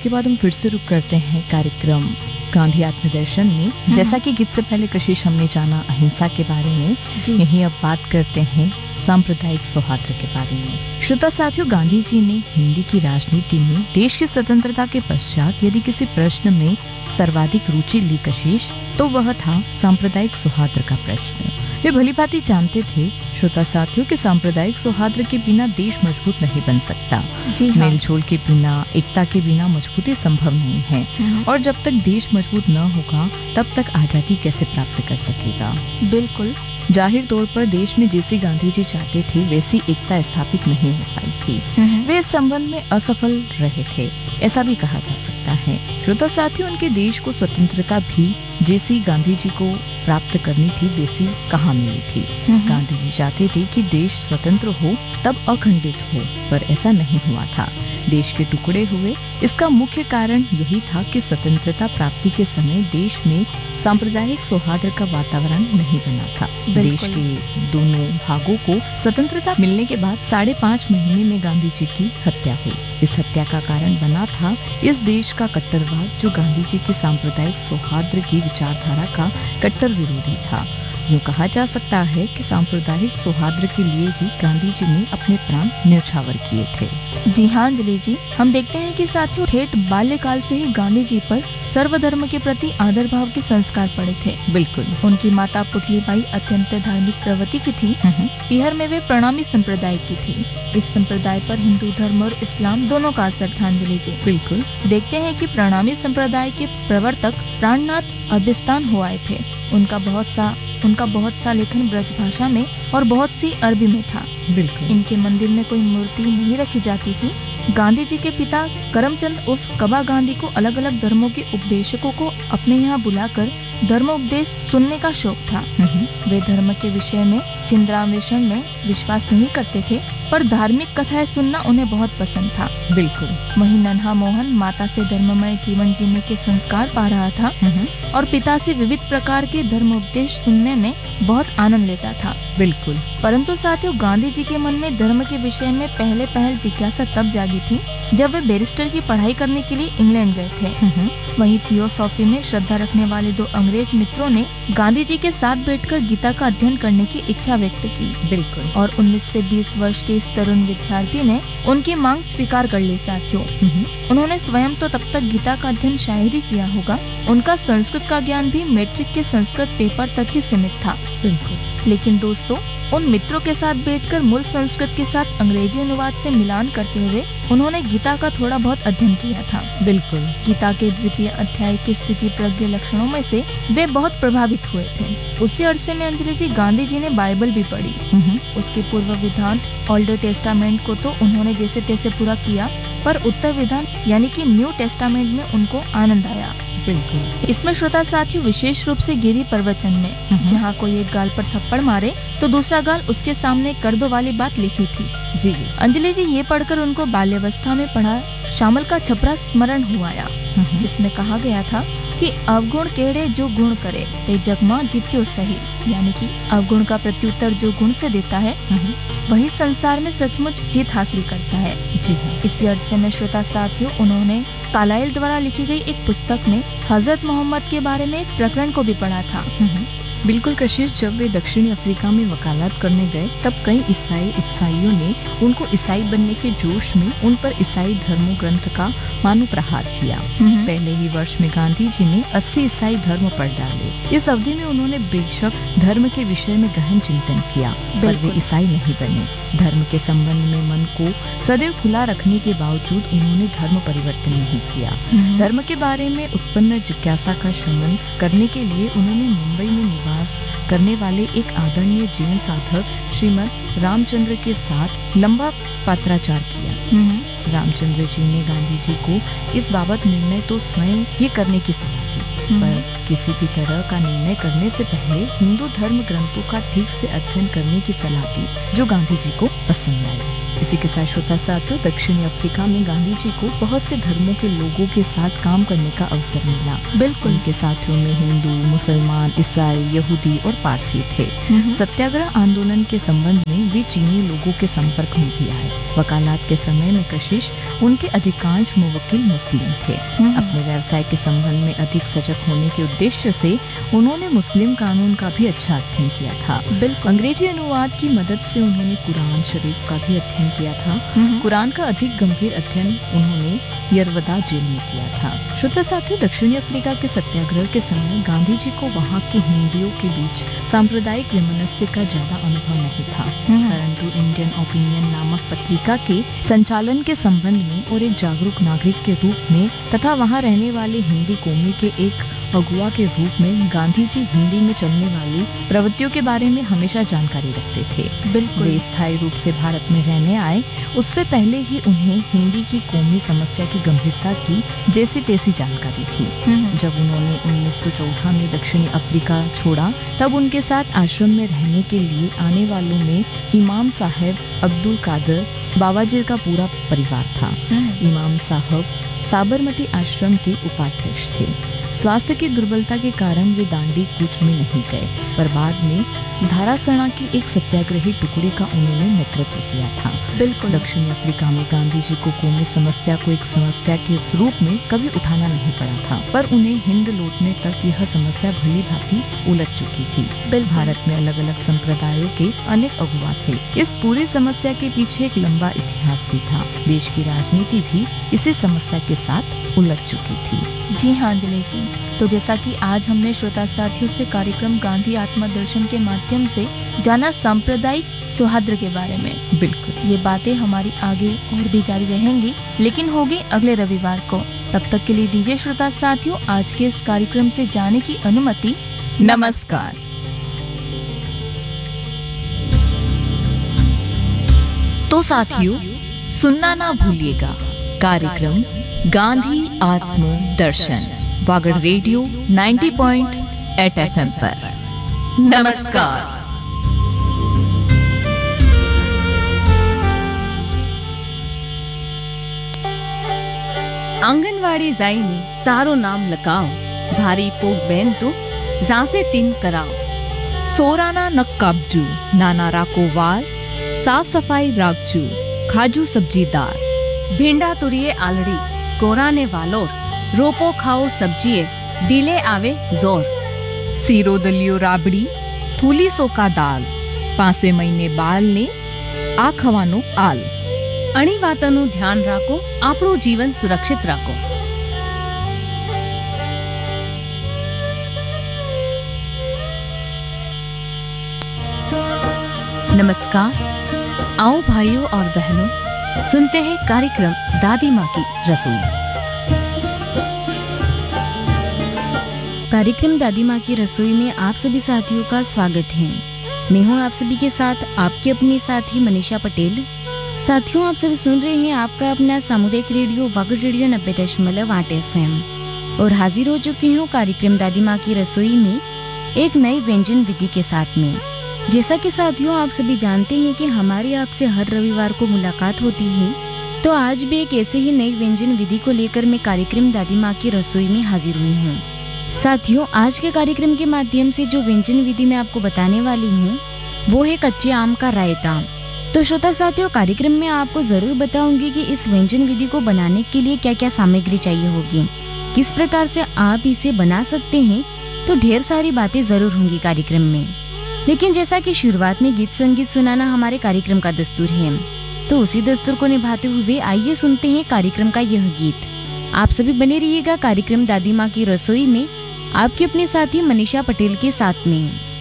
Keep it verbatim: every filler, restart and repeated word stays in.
के बाद हम फिर से रुक करते हैं कार्यक्रम गांधी आत्मदर्शन में। जैसा कि गीत से पहले कशिश हमने जाना अहिंसा के बारे में, यहीं अब बात करते हैं सांप्रदायिक सौहार्द के बारे में। श्रोता साथियों, गांधी जी ने हिंदी की राजनीति में देश की स्वतंत्रता के पश्चात यदि किसी प्रश्न में सर्वाधिक रुचि ली कशिश, तो वह था सांप्रदायिक सौहार्द का प्रश्न। वे भलीभांति जानते थे श्रोता साथियों कि सांप्रदायिक सौहार्द के बिना देश मजबूत नहीं बन सकता। जी हाँ। मेलजोल के बिना, एकता के बिना मजबूती संभव नहीं है, और जब तक देश मजबूत न होगा तब तक आजादी कैसे प्राप्त कर सकेगा। बिल्कुल। जाहिर तौर पर देश में जैसी गांधी जी चाहते थे वैसी एकता स्थापित नहीं हो पाई थी। वे इस संबंध में असफल रहे थे, ऐसा भी कहा जा सकता है। श्रोता साथियों, उनके देश को स्वतंत्रता भी जैसी गांधी जी को प्राप्त करनी थी वैसी कहाँ मिली थी। गांधी जी चाहते थे कि देश स्वतंत्र हो तब अखंडित हो, पर ऐसा नहीं हुआ था। देश के टुकड़े हुए, इसका मुख्य कारण यही था कि स्वतंत्रता प्राप्ति के समय देश में सांप्रदायिक सौहार्द का वातावरण नहीं बना था। देश के दोनों भागों को स्वतंत्रता मिलने के बाद साढ़े पाँच महीने में गांधी जी की हत्या हुई। इस हत्या का कारण बना था इस देश का कट्टरवाद, जो गांधी जी की सांप्रदायिक सौहार्द की विचारधारा का कट्टर विरोधी था। यूँ कहा जा सकता है कि सांप्रदायिक सौहार्द के लिए ही गांधी जी ने अपने प्राण न्यौछावर किए थे। जी हाँ अंजलि जी, हम देखते हैं कि साथियों ठेठ बाल्यकाल से ही गांधी जी पर सर्वधर्म के प्रति आदर भाव के संस्कार पड़े थे। बिल्कुल। उनकी माता पुतलीबाई अत्यंत धार्मिक प्रवृत्ति की थी। पिहर में वे प्रणामी संप्रदाय की थी। इस संप्रदाय पर हिंदू धर्म और इस्लाम दोनों का असर था अंजलि जी। बिल्कुल। देखते हैं कि प्रणामी संप्रदाय के प्रवर्तक प्राणनाथ अरबिस्तान हो आए थे। उनका बहुत सा उनका बहुत सा लेखन ब्रज भाषा में और बहुत सी अरबी में था। बिल्कुल। इनके मंदिर में कोई मूर्ति नहीं रखी जाती थी। गांधी जी के पिता करमचंद उर्फ कबा गांधी को अलग अलग धर्मों के उपदेशकों को अपने यहाँ बुलाकर धर्म उपदेश सुनने का शौक था। वे धर्म के विषय में चिंद्रान्वेषण में विश्वास नहीं करते थे, पर धार्मिक कथाएं सुनना उन्हें बहुत पसंद था। बिल्कुल। वहीं नन्हा मोहन माता से धर्ममय जीवन जीने के संस्कार पा रहा था और पिता से विविध प्रकार के धर्म उपदेश सुनने में बहुत आनंद लेता था। बिल्कुल। परंतु साथियों, गांधी जी के मन में धर्म के विषय में पहले पहल जिज्ञासा तब जागी थी जब वे बैरिस्टर की पढ़ाई करने के लिए इंग्लैंड गए थे। वहीं थियोसॉफी में श्रद्धा रखने वाले दो अंग्रेज मित्रों ने गांधी जी के साथ बैठकर गीता का अध्ययन करने की इच्छा व्यक्त की। बिल्कुल। और उन्नीस से बीस वर्ष के इस तरुण विद्यार्थी ने उनकी मांग स्वीकार कर ली। साथियों, उन्होंने स्वयं तो तब तक गीता का अध्ययन शायद ही किया होगा। उनका संस्कृत का ज्ञान भी मैट्रिक के संस्कृत पेपर तक ही सीमित था। बिल्कुल। लेकिन दोस्तों, उन मित्रों के साथ बैठकर मूल संस्कृत के साथ अंग्रेजी अनुवाद से मिलान करते हुए उन्होंने गीता का थोड़ा बहुत अध्ययन किया था। बिल्कुल। गीता के द्वितीय अध्याय के स्थिति प्रज्ञ लक्षणों में से वे बहुत प्रभावित हुए थे। उसी अरसे में अंजलि जी गांधी जी ने बाइबल भी पढ़ी। उसके पूर्व विधान ओल्ड टेस्टामेंट को तो उन्होंने जैसे तैसे पूरा किया, पर उत्तर विधान यानी कि न्यू टेस्टामेंट में उनको आनंद आया। बिल्कुल। इसमें श्रोता साथियों विशेष रूप से गिरी प्रवचन में जहाँ कोई एक गाल पर थप्पड़ मारे तो दूसरा गाल उसके सामने कर दो वाली बात लिखी थी। जी जी। अंजलि जी, ये पढ़कर उनको बाल्यावस्था में पढ़ा शामल का छपरा स्मरण हुआ आया, जिसमें कहा गया था कि अवगुण केड़े जो गुण करे ते जगमा जीत्यो सही, यानी कि अवगुण का प्रत्युत्तर जो गुण से देता है वही संसार में सचमुच जीत हासिल करता है। जी। इसी अरसे में श्रोता साथियों उन्होंने कालाइल द्वारा लिखी गई एक पुस्तक में हजरत मोहम्मद के बारे में एक प्रकरण को भी पढ़ा था। बिल्कुल कशिश, जब वे दक्षिणी अफ्रीका में वकालत करने गए तब कई ईसाई उत्साहियों ने उनको ईसाई बनने के जोश में उन पर ईसाई धर्म ग्रंथ का मानो प्रहार किया। पहले ही वर्ष में गांधी जी ने अस्सी ईसाई धर्म पढ़ डाले। इस अवधि में उन्होंने बेशक धर्म के विषय में गहन चिंतन किया, पर वे ईसाई नहीं बने। धर्म के संबंध में मन को सदैव खुला रखने के बावजूद उन्होंने धर्म परिवर्तन नहीं किया। धर्म के बारे में उत्पन्न जिज्ञासा का शमन करने के लिए उन्होंने मुंबई में निवास करने वाले एक आदरणीय जैन साधक श्रीमद रामचंद्र के साथ लंबा पत्राचार किया। रामचंद्र जी ने गांधी जी को इस बाबत निर्णय तो स्वयं ये करने की सलाह दी, पर किसी भी तरह का निर्णय करने से पहले हिंदू धर्म ग्रंथों का ठीक से अध्ययन करने की सलाह दी, जो गांधी जी को पसंद आई। इसी के साथ श्रोता साथियों, दक्षिणी अफ्रीका में गांधी जी को बहुत से धर्मों के लोगों के साथ काम करने का अवसर मिला। बिल्कुल। उनके साथियों में हिंदू, मुसलमान, ईसाई, यहूदी और पारसी थे। सत्याग्रह आंदोलन के संबंध में वे चीनी लोगों के संपर्क में भी आए। वकालत के समय में कशिश उनके अधिकांश मुवक्किल मुस्लिम थे। अपने व्यवसाय के संबंध में अधिक सजग होने के उद्देश्य से उन्होंने मुस्लिम कानून का भी अच्छा अध्ययन किया था। बिल्कुल। अंग्रेजी अनुवाद की मदद से उन्होंने कुरान शरीफ का भी अध्ययन किया था। कुरान का अधिक गंभीर अध्ययन उन्होंने यरवदा जेल में किया था। श्रोता साथियों, दक्षिणी अफ्रीका के सत्याग्रह के समय गांधी जी को वहाँ के हिंदुओं के बीच सांप्रदायिक वैमनस्य का ज्यादा अनुभव नहीं था, परंतु इंडियन ओपिनियन नामक पत्रिका के संचालन के संबंध में और एक जागरूक नागरिक के रूप में तथा वहाँ रहने वाले हिंदी कौमी के एक अगुवा के रूप में गांधी जी हिंदी में चलने वाली प्रवृत्तियों के बारे में हमेशा जानकारी रखते थे। बिल्कुल। वे स्थायी रूप से भारत में रहने आए उससे पहले ही उन्हें हिंदी की कौमी समस्या की गंभीरता की जैसी तैसी जानकारी थी। जब उन्होंने उन्नीस सौ चौदह में दक्षिणी अफ्रीका छोड़ा, तब उनके साथ आश्रम में रहने के लिए आने वालों में इमाम साहब अब्दुल कादर बावाजीर का पूरा परिवार था। इमाम साहब साबरमती आश्रम के उपाध्यक्ष थे। स्वास्थ्य की दुर्बलता के कारण वे दांडी कूच में नहीं गए, पर बाद में धारासणा की एक सत्याग्रही टुकड़ी का उन्होंने नेतृत्व किया था। बिल्कुल। दक्षिणी अफ्रीका में गांधी जी को कौमी समस्या को एक समस्या के रूप में कभी उठाना नहीं पड़ा था, पर उन्हें हिंद लौटने तक यह समस्या भली भांति उलझ चुकी थी। भारत में अलग अलग संप्रदायों के अनेक अगुवा थे। इस पूरी समस्या के पीछे एक लंबा इतिहास भी था। देश की राजनीति भी इसी समस्या के साथ उलझ चुकी थी। जी हाँ दिलीप जी, तो जैसा कि आज हमने श्रोता साथियों से कार्यक्रम गांधी आत्मदर्शन के माध्यम से जाना सांप्रदायिक सौहार्द के बारे में। बिल्कुल। ये बातें हमारी आगे और भी जारी रहेंगी, लेकिन होगी अगले रविवार को। तब तक के लिए दीजिए श्रोता साथियों आज के इस कार्यक्रम से जाने की अनुमति। नमस्कार। तो साथियों, सुनना ना भूलिएगा कार्यक्रम गांधी आत्मदर्शन वागड़ रेडियो नब्बे पॉइंट आठ एफ एम पर। नमस्कार। आंगनवाड़ी जाईनी तारो नाम लकाओ, भारी पोग बहन तू जासे तीन कराओ। सोराना नक काबजू, नाना राको वार, साफ सफाई रागजू, खाजू सब्जीदार। भिंडा तुरिये आलड़ी, कोराने वालोर, रोपो खाओ सब्जिये, डीले आवे जोर। सीरो दलियो राबड़ी, थूली सोका दाल, पांचवे महीने बाल ने आ खवानो आल। अणी वातनु ध्यान राखो, आपणो जीवन सुरक्षित राखो। नमस्कार। आओ भाइयों और बहनों, सुनते हैं कार्यक्रम दादी माँ की रसोई। कार्यक्रम दादी माँ की रसोई में आप सभी साथियों का स्वागत है। मैं हूँ आप सभी के साथ आपकी अपनी साथी मनीषा पटेल। साथियों, आप सभी सुन रहे हैं आपका अपना सामुदायिक रेडियो वागड़ रेडियो नब्बे दशमलव आठ एफ एम और हाजिर हो चुकी हूँ कार्यक्रम दादी माँ की रसोई में एक नई व्यंजन विधि के साथ में। जैसा कि साथियों आप सभी जानते हैं कि हमारी आपसे हर रविवार को मुलाकात होती है, तो आज भी एक ऐसे ही नई व्यंजन विधि को लेकर मैं कार्यक्रम दादी माँ की रसोई में हाजिर हुई हूँ। साथियों, आज के कार्यक्रम के माध्यम से जो व्यंजन विधि मैं आपको बताने वाली हूँ वो है कच्चे आम का रायता। तो श्रोता साथियों, कार्यक्रम में आपको जरूर बताऊंगी कि इस व्यंजन विधि को बनाने के लिए क्या क्या सामग्री चाहिए होगी, किस प्रकार से आप इसे बना सकते हैं। तो ढेर सारी बातें जरूर होंगी कार्यक्रम में, लेकिन जैसा कि शुरुआत में गीत संगीत सुनाना हमारे कार्यक्रम का दस्तूर है, तो उसी दस्तूर को निभाते हुए आइए सुनते हैं कार्यक्रम का यह गीत। आप सभी बने रहिएगा कार्यक्रम दादी माँ की रसोई में आपकी अपनी साथी मनीषा पटेल के साथ में।